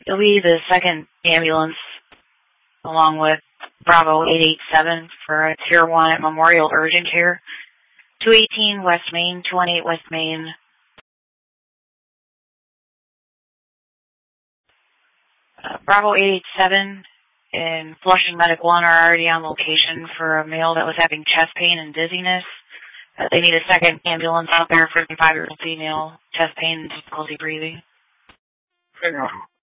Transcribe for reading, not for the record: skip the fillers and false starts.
You'll be the second ambulance along with Bravo 887 for a Tier 1 at Memorial Urgent Care, 218 West Main, 218 West Main. Bravo 887 and Flushing Medical One are already on location for a male that was having chest pain and dizziness. They need a second ambulance out there for a 55-year-old female, chest pain and difficulty breathing. Hang on.